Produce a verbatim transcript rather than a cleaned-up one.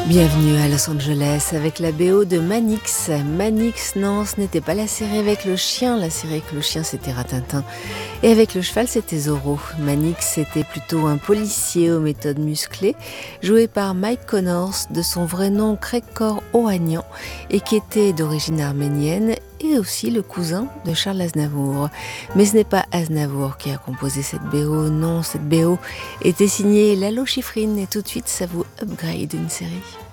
Bienvenue à Los Angeles avec la B O de Manix. Manix, non, ce n'était pas la série avec le chien. La série avec le chien, c'était Ratintin. Et avec le cheval, c'était Zorro. Manix, c'était plutôt un policier aux méthodes musclées, joué par Mike Connors, de son vrai nom Craig-Cor Ohanian, et qui était d'origine arménienne, et aussi le cousin de Charles Aznavour. Mais ce n'est pas Aznavour qui a composé cette B O, non, cette B O était signée Lalo Schifrin, et tout de suite ça vous upgrade une série.